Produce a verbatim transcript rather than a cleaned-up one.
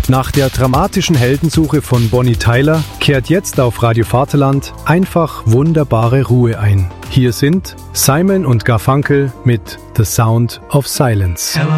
Nach der dramatischen Heldensuche von Bonnie Tyler kehrt jetzt auf Radio Vaterland einfach wunderbare Ruhe ein. Hier sind Simon und Garfunkel mit The Sound of Silence.